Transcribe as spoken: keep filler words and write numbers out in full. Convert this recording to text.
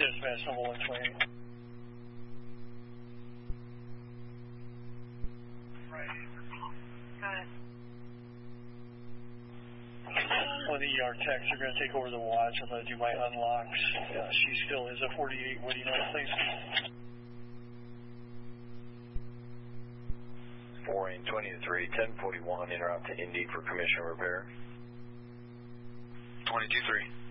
dispatch number one twenty. Right. Got it. One of the E R techs are going to take over the watch. I'm going to do my unlocks. Uh, she still is a forty-eight. What do you know, please? Boring twenty to three, ten forty-one, interrupt to Indy for commission repair. twenty-two three.